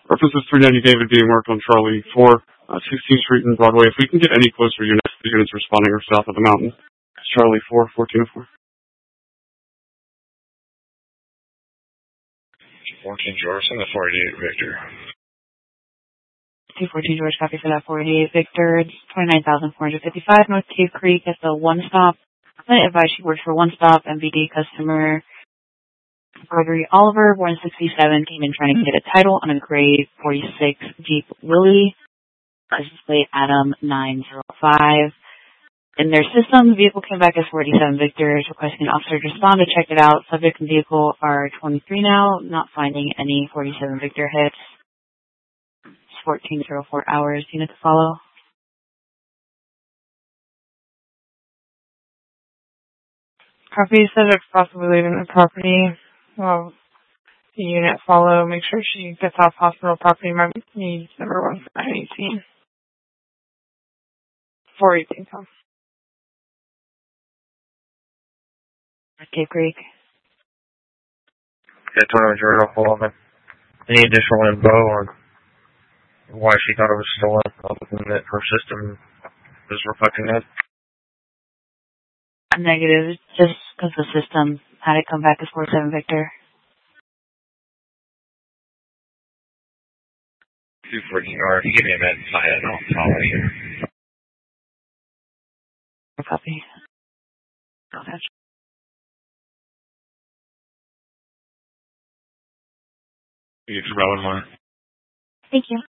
Reference is 390 David being marked on Charlie 4, 16th Street and Broadway. If we can get any closer, your next unit's responding are south of the mountain. Charlie 4, 1404. 14 George and the 48 Victor. 214 George, copy for that 48 Victor. It's 29,455 North Cave Creek at the one stop. I advise she works for one stop. MVD customer Gregory Oliver, born 67, came in trying to get a title on a gray 46 Jeep Willie. License plate Adam 905. In their system, the vehicle came back as 47 Victor, requesting an officer to respond to check it out. Subject and vehicle are 23 now, not finding any 47 Victor hits. It's 1404 hours. Unit to follow. Copy, subject possibly leaving the property. Well, the unit follow. Make sure she gets off hospital property. Might need number 1 for 918. 418, Tom. Cave Creek. Yeah, 21 George, I'll follow them. Any additional info on why she thought it was stolen, other than that her system is reflecting that? Negative, just because the system had it come back as 47 Victor. 214, or if you give me a minute, I'll follow you. Copy. You can run one. Thank you.